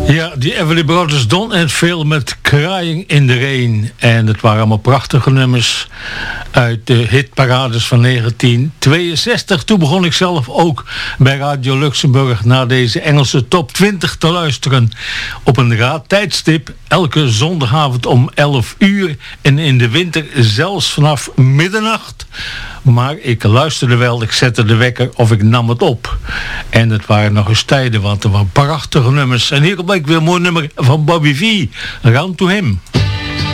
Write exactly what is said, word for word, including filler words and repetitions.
Ja, die Everly Brothers Don en veel met Crying in the Rain. En het waren allemaal prachtige nummers uit de hitparades van negentien tweeënzestig. Toen begon ik zelf ook bij Radio Luxemburg naar deze Engelse top twintig te luisteren. Op een raadtijdstip, elke zondagavond om elf uur. En in de winter zelfs vanaf middernacht. Maar ik luisterde wel, ik zette de wekker of ik nam het op. En het waren nog eens tijden, want er waren prachtige nummers. En hier komt ik weer een mooi nummer van Bobby V. Round to Him.